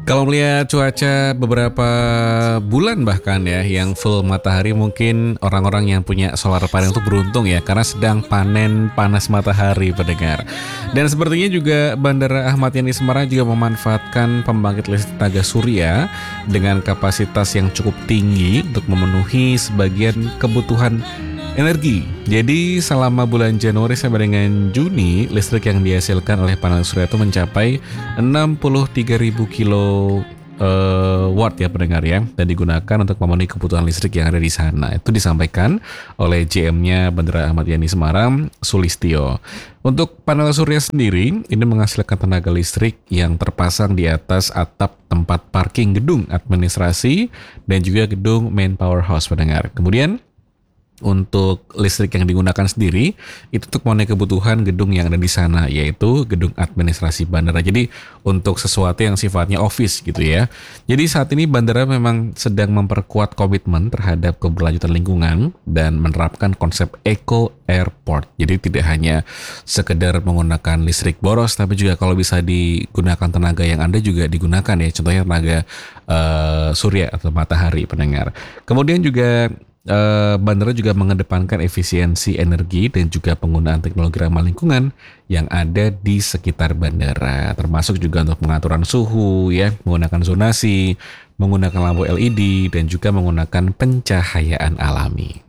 Kalau melihat cuaca beberapa bulan bahkan ya yang full matahari, mungkin orang-orang yang punya solar panel itu beruntung ya karena sedang panen panas matahari pendengar. Dan sepertinya juga Bandara Ahmad Yani Semarang juga memanfaatkan pembangkit listrik tenaga surya dengan kapasitas yang cukup tinggi untuk memenuhi sebagian kebutuhan energi. Jadi selama bulan Januari sampai dengan Juni, listrik yang dihasilkan oleh panel surya itu mencapai 63.000 kilo watt ya pendengar ya, dan digunakan untuk memenuhi kebutuhan listrik yang ada di sana. Itu disampaikan oleh GM-nya Bandara Ahmad Yani Semarang, Sulistyo. Untuk panel surya sendiri, ini menghasilkan tenaga listrik yang terpasang di atas atap tempat parking gedung administrasi dan juga gedung main powerhouse pendengar. Kemudian untuk listrik yang digunakan sendiri itu untuk memenuhi kebutuhan gedung yang ada di sana, yaitu gedung administrasi bandara. Jadi untuk sesuatu yang sifatnya office gitu ya. Jadi saat ini bandara memang sedang memperkuat komitmen terhadap keberlanjutan lingkungan dan menerapkan konsep eco airport. Jadi tidak hanya sekedar menggunakan listrik boros, tapi juga kalau bisa digunakan tenaga yang ada juga digunakan ya. Contohnya tenaga surya atau matahari pendengar. Kemudian juga bandara juga mengedepankan efisiensi energi dan juga penggunaan teknologi ramah lingkungan yang ada di sekitar bandara, termasuk juga untuk pengaturan suhu ya, menggunakan zonasi, menggunakan lampu LED dan juga menggunakan pencahayaan alami.